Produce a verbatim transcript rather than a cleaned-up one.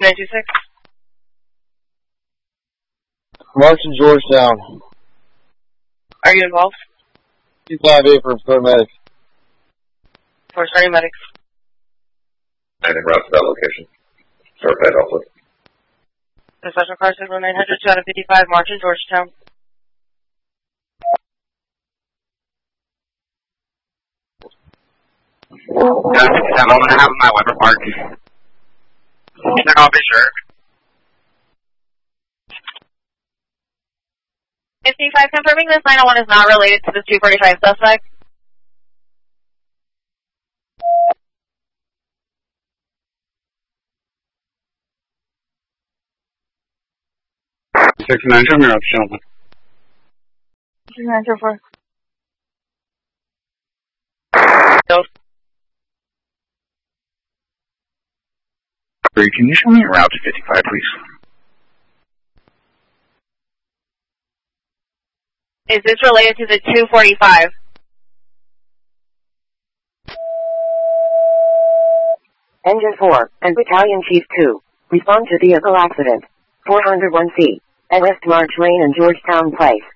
nine two six. March in Georgetown. Are you involved? two five eight for paramedics. For starting medics. Anything route to that location. Start pad off with. The special car signal nine hundred, two out of fifty-five, March in Georgetown. nine fifty-seven, I'm gonna have my Weber Park. Check off his shirt. fifty-five, confirming this nine oh one is not related to the two forty-five suspect. sixty-nine, show me around the gentleman. sixty-nine, two four. Can you show me around to fifty-five, please? Is this related to the two forty-five? Engine four and Battalion Chief two. Respond to vehicle accident. four oh one C. at West March Lane and Georgetown Place.